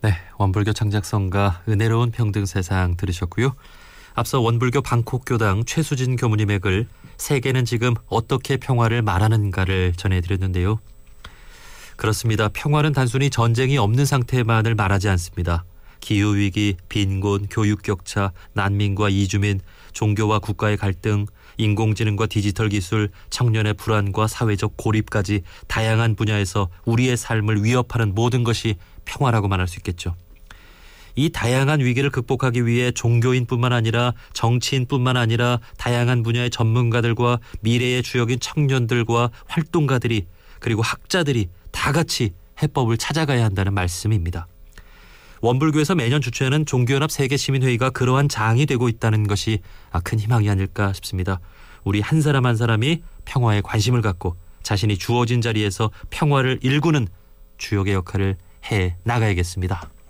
네, 원불교 창작성가 은혜로운 평등 세상 들으셨고요. 앞서 원불교 방콕교당 최수진 교무님의 글 세계는 지금 어떻게 평화를 말하는가를 전해드렸는데요. 그렇습니다. 평화는 단순히 전쟁이 없는 상태만을 말하지 않습니다. 기후위기, 빈곤, 교육격차, 난민과 이주민, 종교와 국가의 갈등, 인공지능과 디지털 기술, 청년의 불안과 사회적 고립까지 다양한 분야에서 우리의 삶을 위협하는 모든 것이 평화라고 말할 수 있겠죠. 이 다양한 위기를 극복하기 위해 종교인뿐만 아니라 정치인뿐만 아니라 다양한 분야의 전문가들과 미래의 주역인 청년들과 활동가들이 그리고 학자들이 다 같이 해법을 찾아가야 한다는 말씀입니다. 원불교에서 매년 주최하는 종교연합 세계시민회의가 그러한 장이 되고 있다는 것이 큰 희망이 아닐까 싶습니다. 우리 한 사람 한 사람이 평화에 관심을 갖고 자신이 주어진 자리에서 평화를 일구는 주역의 역할을 해 나가야겠습니다.